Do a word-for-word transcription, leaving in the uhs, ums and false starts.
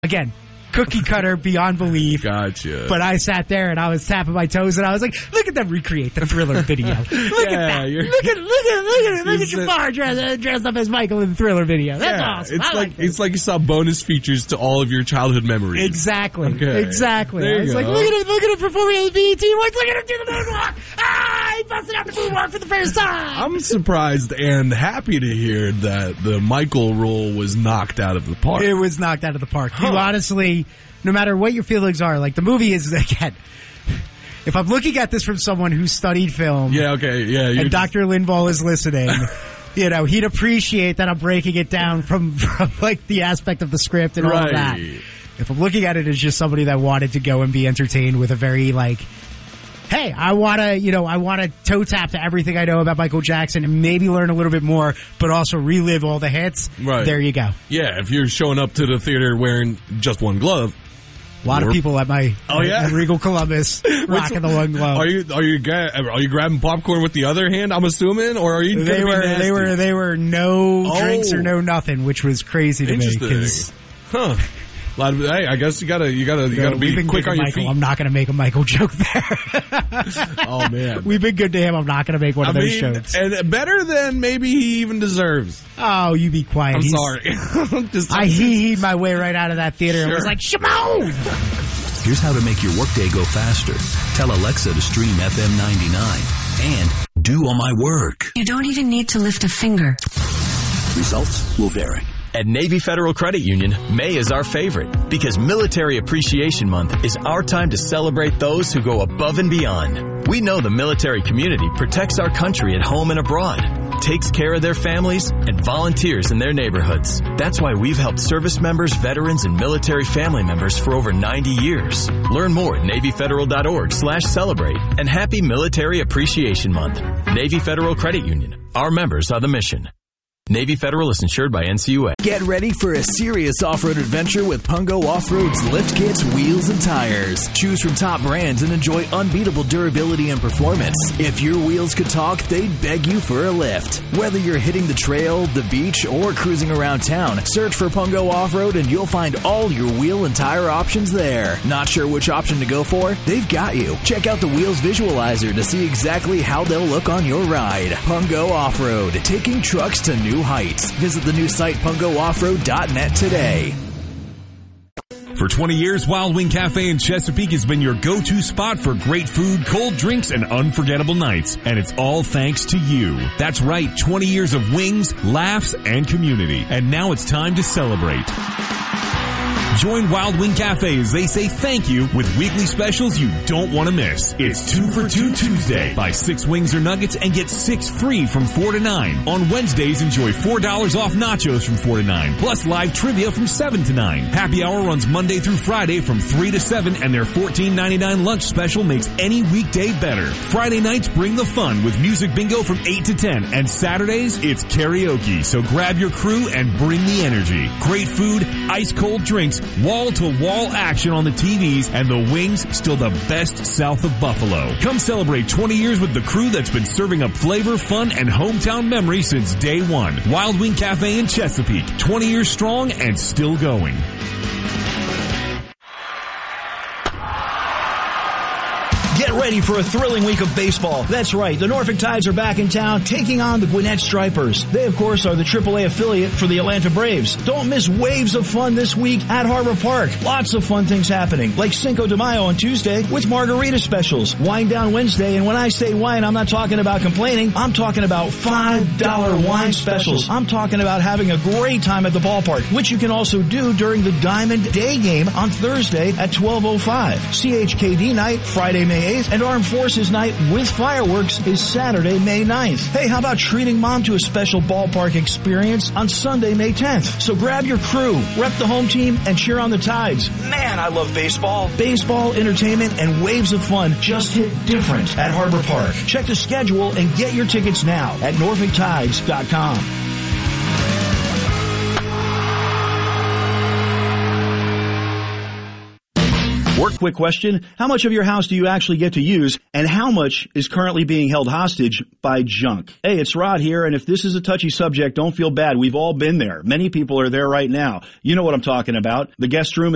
again, cookie cutter beyond belief. Gotcha. But I sat there and I was tapping my toes and I was like, look at them recreate the Thriller video. Look Yeah, at that. you're- Look at, look at, look at, look at You're Jafar dressed, dressed up as Michael in the Thriller video. That's yeah, awesome. It's I like, like it's like you saw bonus features to all of your childhood memories. Exactly. Okay. Exactly. There I you was go. like, look at him, look at him performing at the B E T Awards. Look at him do the moonwalk. Ah, he busted out the moonwalk for the first time. I'm surprised and happy to hear that the Michael role was knocked out of the park. It was knocked out of the park. Huh. You honestly, no matter what your feelings are, like the movie is, again, if I'm looking at this from someone who studied film, Yeah, okay, yeah. you're and Doctor Linval is listening, you know, he'd appreciate that I'm breaking it down from, from like the aspect of the script and all Right. of that. If I'm looking at it as just somebody that wanted to go and be entertained with a very like, hey, I want to, you know, I want to toe tap to everything I know about Michael Jackson and maybe learn a little bit more, but also relive all the hits. Right. There you go. Yeah, if you're showing up to the theater wearing just one glove. A lot of people at my Oh, yeah? at Regal Columbus rocking the one glove. Are you are you gra- are you grabbing popcorn with the other hand? I'm assuming, or are you? They gonna be were nasty? they were they were no Oh. drinks or no nothing, which was crazy to me. Interesting. 'Cause, Huh. A lot of, hey, I guess you gotta you gotta you you know, gotta we've be been quick good on to your Michael. feet. I'm not going to make a Michael joke there. Oh man. We've been good to him. I'm not going to make one I of those mean, jokes. and better than maybe he even deserves. Oh, you be quiet. I'm He's- sorry. Just, I he he'd my way right out of that theater and Sure. was like, Shimon! Here's how to make your workday go faster. Tell Alexa to stream F M ninety-nine and do all my work. You don't even need to lift a finger. Results will vary. At Navy Federal Credit Union, May is our favorite because Military Appreciation Month is our time to celebrate those who go above and beyond. We know the military community protects our country at home and abroad, takes care of their families, and volunteers in their neighborhoods. That's why we've helped service members, veterans, and military family members for over ninety years. Learn more at NavyFederal.org slash celebrate and happy Military Appreciation Month. Navy Federal Credit Union. Our members are the mission. Navy Federal is insured by N C U A. Get ready for a serious off-road adventure with Pungo Off-Road's lift kits, wheels, and tires. Choose from top brands and enjoy unbeatable durability and performance. If your wheels could talk, they'd beg you for a lift. Whether you're hitting the trail, the beach, or cruising around town, search for Pungo Off-Road and you'll find all your wheel and tire options there. Not sure which option to go for? They've got you. Check out the Wheels Visualizer to see exactly how they'll look on your ride. Pungo Off-Road, taking trucks to new heights. Visit the new site pungo off road dot net today. For twenty years, Wild Wing Cafe in Chesapeake has been your go-to spot for great food, cold drinks, and unforgettable nights. And it's all thanks to you. That's right, twenty years of wings, laughs, and community. And now it's time to celebrate. Join Wild Wing Cafe as they say thank you with weekly specials you don't want to miss. It's two for two Tuesday. Buy six wings or nuggets and get six free from four to nine. On Wednesdays, enjoy four dollars off nachos from four to nine. Plus live trivia from seven to nine. Happy hour runs Monday through Friday from three to seven, and their fourteen ninety-nine lunch special makes any weekday better. Friday nights bring the fun with music bingo from eight to ten. And Saturdays, it's karaoke. So grab your crew and bring the energy. Great food, ice cold drinks, wall-to-wall action on the T Vs, and the wings still the best south of Buffalo. Come celebrate twenty years with the crew that's been serving up flavor, fun, and hometown memory since day one. Wild Wing Cafe in Chesapeake, twenty years strong and still going. Get ready for a thrilling week of baseball. That's right, the Norfolk Tides are back in town taking on the Gwinnett Stripers. They, of course, are the triple A affiliate for the Atlanta Braves. Don't miss waves of fun this week at Harbor Park. Lots of fun things happening, like Cinco de Mayo on Tuesday with margarita specials, Wine Down Wednesday, and when I say wine, I'm not talking about complaining. I'm talking about five dollar wine specials. I'm talking about having a great time at the ballpark, which you can also do during the Diamond Day game on Thursday at twelve oh five. C H K D night, Friday, May eighth, and Armed Forces night with fireworks is Saturday, May ninth. Hey, how about treating mom to a special ballpark experience on Sunday, May tenth? So grab your crew, rep the home team, and cheer on the Tides. Man, I love baseball. Baseball, entertainment, and waves of fun just hit different at Harbor Park. Check the schedule and get your tickets now at norfolk tides dot com. Work quick question. How much of your house do you actually get to use, and how much is currently being held hostage by junk? Hey, it's Rod here, and if this is a touchy subject, don't feel bad. We've all been there. Many people are there right now. You know what I'm talking about. The guest room